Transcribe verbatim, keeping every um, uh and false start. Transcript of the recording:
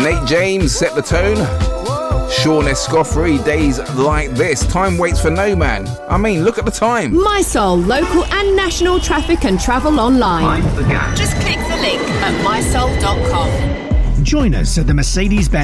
Nate James set the tone. Sean Escoffrey, Days Like This. Time waits for no man. I mean, look at the time. MySoul, local and national traffic and travel online. Just click the link at my soul dot com. Join us at the Mercedes-Benz